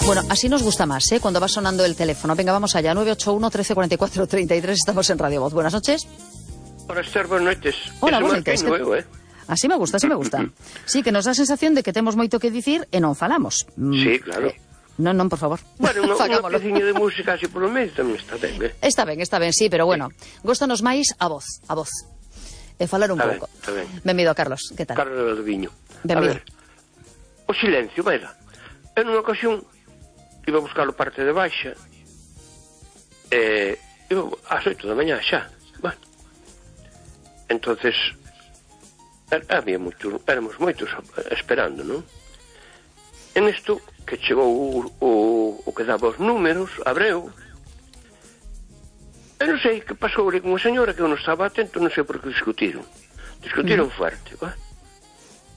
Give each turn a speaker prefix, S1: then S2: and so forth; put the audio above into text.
S1: Bueno, así nos gusta más, ¿eh? Cuando va sonando el teléfono. Venga, vamos allá. 981 13 44 33. Estamos en Radio Voz. Buenas noches.
S2: Hola, Esther, buenas noches.
S1: Hola, buenas noches. Así me gusta, así me gusta. Sí, que nos dá a sensación de que temos moito que dicir e non falamos.
S2: Sí, claro.
S1: Non, por favor.
S2: Bueno, unha peciña de música así por lo menos tamén está ben,
S1: Está ben, sí, pero bueno. Góstanos máis a voz. E falar un pouco.
S2: Está ben.
S1: Benvido, Carlos, que tal?
S2: Carlos do Viño.
S1: Benvido.
S2: A ver, o silencio, vaida. En unha ocasión iba a buscar o parte de baixa iba ás 8 da mañá xa. Bueno, entonces había moitos, éramos moitos esperando, non? En isto que chegou o que daba os números, Abreu, e non sei que pasou con unha señora que eu non estaba atento, non sei por que discutiron fuerte, va?